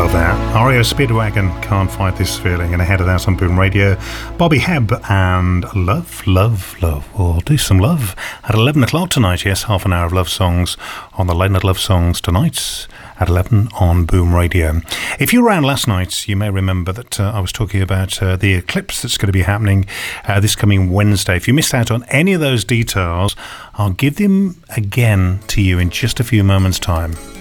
Love that. REO Speedwagon, Can't Fight This Feeling, and ahead of that on Boom Radio, Bobby Hebb and Love, Love, Love. We'll do some love at 11 o'clock tonight. Yes, half an hour of love songs on the Late Night Love Songs tonight at 11 on Boom Radio. If you were around last night, you may remember that I was talking about the eclipse that's going to be happening this coming Wednesday. If you missed out on any of those details, I'll give them again to you in just a few moments' time.